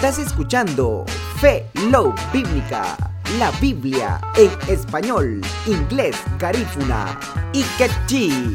Estás escuchando Fe Love Bíblica, la Biblia en español, inglés, garífuna y quechí.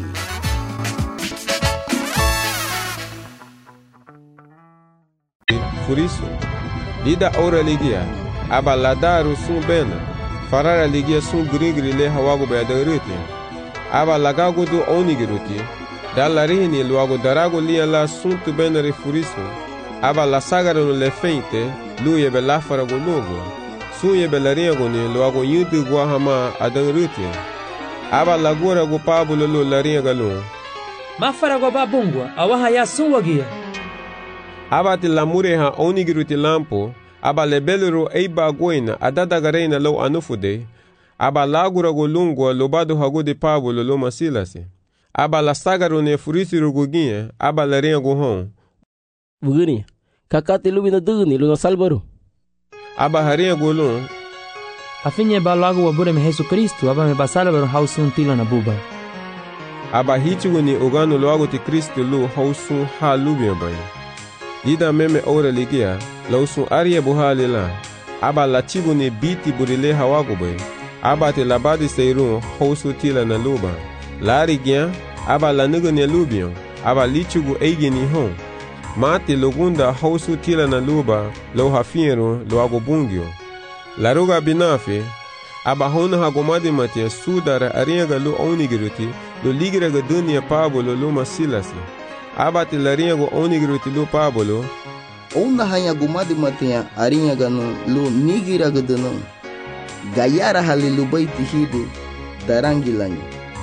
Por isso, lida ora ligia, abaladaru sun bena, farara ligia sun grigri le hawago bedaruti, abalagago do onigiruti, dalarini luago darago lia la sun tu benere furisu, abalasagaro no lefente, luye belafarago lugo, suye belariago ni luago yudu guahama adaruti, abalagura go pabulo lo lariaga lu. Mafarago babungwa, awahaya sun wagia. Abati lamureha onigiruti lampo, aba lebelero eiba goina adadagarena lo anufude, aba lagura golungwa lobado hagude pabulo lo masilase, aba la sagaro ne furisiru guginha, aba larenha gohon. Bugini, kakate lumina duni lo salvaro. Aba harenha golun. Afinye ba lago wabure me Jesus Cristo, aba me basalvaro hausun tila na buba. Aba hitigo ni ogano loago ti Cristo lo hausun ha lubia bay. Ida meme ora ligia, lausun aria buhali la, aba la chibu ni biti burile hawago bay, aba te labadi seirun hausu tila na luba, lari gia, aba la nugu ni lubion, aba lichugu eigi ni hon, mati lugunda hausu tila na luba, lo hafiru lo ago bungyo, laruga binafi, aba hona hagomadi matia sudara ariaga lo onigiruti, lo ligiraga dunia pabulo lo masilasi, abati larinhago onigiruti lu pabulo. Una hanya gumadi matia arinhaga no lu nigiraga dano. Gayara hali lu baiti hidu darangilanyi.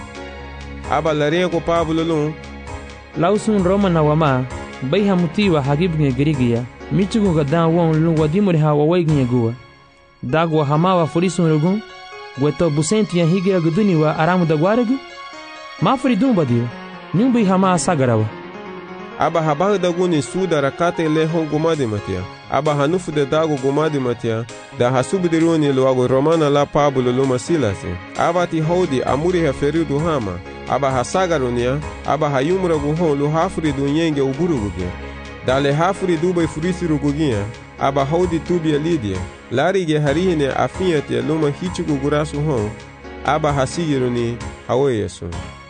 Aba larinhago pabulo lu. Lausun Roma na wama, bai hamutiwa hagibnye girigia, michugu gadan won lu wadimuri hawa waignye guwa. Dagwa hamawa furisun rugun, gweto busenti ya higira guduni wa aramu da gwaragu. Mafuri dumba dio, nyumbi hama sagarawa. Aba habahu daguni sudara kate le hon gumadi matia, aba hanufu de dago gumadi matia, da hasubidiruni luago romana la pabulo luma silasi, aba ti hodi amuri heferidu hama, aba hasagarunia, aba hayumura guhon lu hafuri du nyenge uburuguge, da le hafuri dubai furisiru gugia, aba hodi tubia lidia, larige harihine afiyatia luma hichugu gurasu hon, aba hasigiruni haweyesu.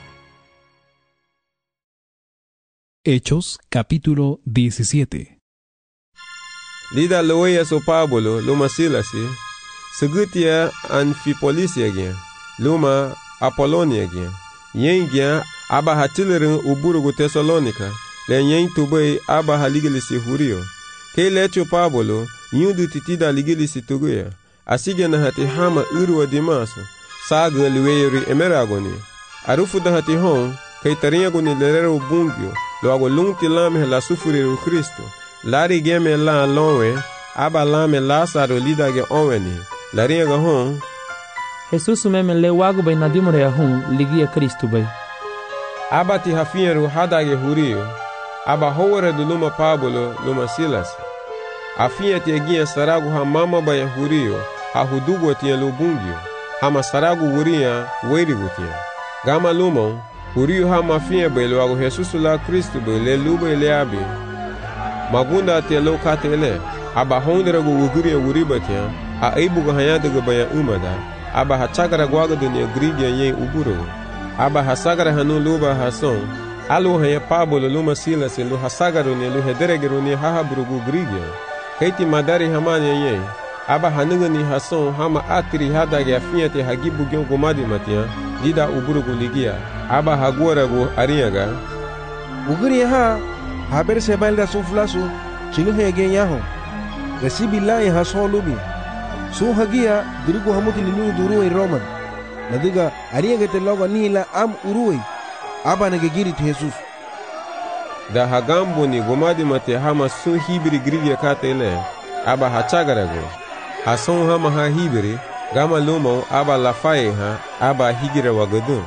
Hechos capítulo 17. Lida loya so Pablo luma silasi, segutia Anfipolisia gya, luma Apolonia gya, yen gya aba hatilerin uburugu Thessalonica, le yen tubay aba haligilisi hurio, ke lecho Pablo, yundu titida ligilisi tuguya, asigya na hati hama urwa dimaso, saga liweyeri emeragoni, arufu da hati hon, kay tarinhagoni lerero bungyo, logo lunti lame la sufuriru Cristo, lari geme la lonwe, aba lame Lázaro lidage onweni, larinhaga hon. Jesus meme le wago bay nadimore ya hun ligia Cristo bay. Aba ti hafinheru hadage hurio, aba howere do luma Pablo luma Silas. Afinha ti eguinha saragu ha mama bay hurio, ha hudugo tinha lubungyo, hama saragu wuria weirigu tinha. Gama lumon, hurio hama finha bay logo Jesus la Cristo bay le luba ele abi. Magunda te lo katele, aba hondera go wuguria wuriba tinha, a eibuga hayadaga baya umada, aba hachagara gwaga dunia grigia yen uburo. Aba hasagara hanu luba hason, alu haya Pablo luma Silas lu hasagaro ne lu hederegero ne hahabrugu grigia. Kaiti madari hamane yen, aba hanuga ni hason hama atri hadage afinha te hagibu gyon gomadi matia, dida uburugu ligia, aba hagora go ariaga. Uguria ha, haber sebal da suflasu, chinu hegen yaho. Resibi la ya hason lubi. Su hagia dirigu hamuti linu duru Roman. Nadiga ariaga te logo nila am urui, aba nagegiri te Jesus. Da hagambo ni gomadi mate hama sun hibiri grigia katele, aba hachagarago. Hason hama ha hibiri, gama lumo aba lafaye ha, aba higira wagadun.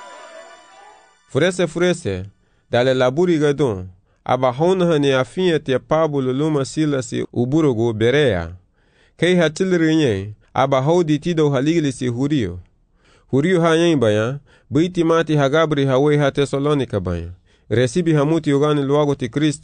Furese, dale laburi gadun, aba honha ni afinha te Pablo luma Silasi uburugo berea. Kei hatilinye, aba hodi tido haligilisi hurio. Hurio ha yen baya, biti mati hagabri hawe ha Thessalonica baya. Resibi hamuti ugani luago ti Kristo.